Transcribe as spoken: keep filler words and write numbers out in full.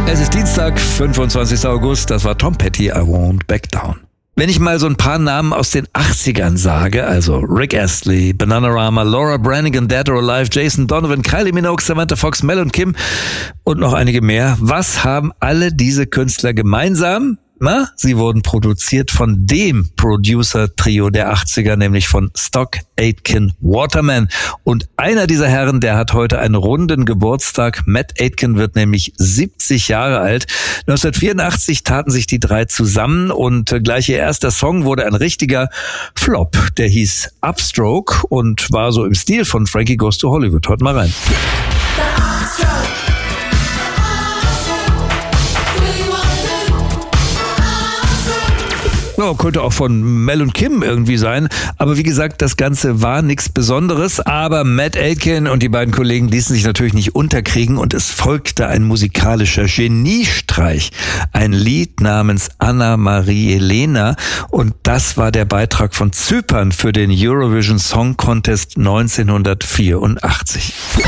Es ist Dienstag, fünfundzwanzigster August, das war Tom Petty, I Won't Back Down. Wenn ich mal so ein paar Namen aus den achtzigern sage, also Rick Astley, Bananarama, Laura Branigan, Dead or Alive, Jason Donovan, Kylie Minogue, Samantha Fox, Mel und Kim und noch einige mehr, was haben alle diese Künstler gemeinsam? Na, sie wurden produziert von dem Producer-Trio der achtziger, nämlich von Stock Aitken Waterman. Und einer dieser Herren, der hat heute einen runden Geburtstag. Matt Aitken wird nämlich siebzig Jahre alt. neunzehnhundertvierundachtzig taten sich die drei zusammen und gleich ihr erster Song wurde ein richtiger Flop. Der hieß Upstroke und war so im Stil von Frankie Goes to Hollywood. Hört mal rein. Ja, könnte auch von Mel und Kim irgendwie sein. Aber wie gesagt, das Ganze war nichts Besonderes. Aber Matt Aitken und die beiden Kollegen ließen sich natürlich nicht unterkriegen und es folgte ein musikalischer Geniestreich. Ein Lied namens Anna Marie Elena und das war der Beitrag von Zypern für den Eurovision Song Contest neunzehnhundertvierundachtzig.